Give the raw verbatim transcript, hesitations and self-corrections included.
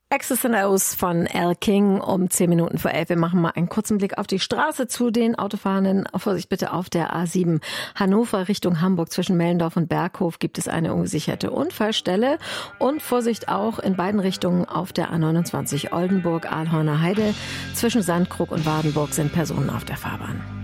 X's and O's von Al King um zehn Minuten vor elf. Wir machen mal einen kurzen Blick auf die Straße zu den Autofahrenden. Vorsicht bitte auf der A sieben Hannover Richtung Hamburg. Zwischen Mellendorf und Berghof gibt es eine ungesicherte Unfallstelle. Und Vorsicht auch in beiden Richtungen auf der A neunundzwanzig Oldenburg-Ahlhorner Heide. Zwischen Sandkrug und Wardenburg sind Personen auf der Fahrbahn.